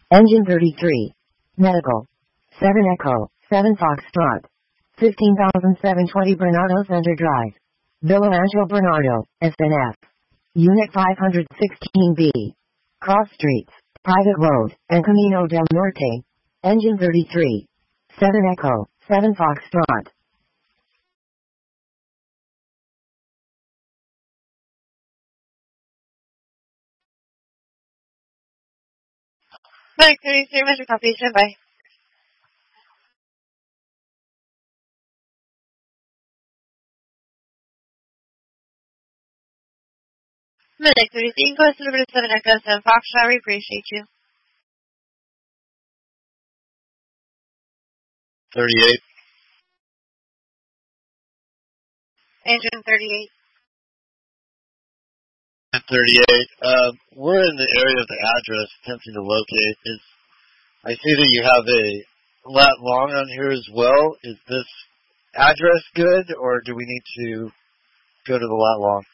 Engine 33. Medical. 7 Echo, 7 Foxtrot. 15,720 Bernardo Center Drive. Villa Angel Bernardo, SNF. Unit 516B. Cross Streets, Private Road, and Camino del Norte. Engine 33. 7 Echo, 7 Foxtrot. Medic 33, Mr. Copy, stand by. Medic 33, go to the 7 Echo 7 Foxtrot, we appreciate you. 38. Engine 38. 38. We're in the area of the address attempting to locate. I see that you have a lat long on here as well. Is this address good, or do we need to go to the lat long?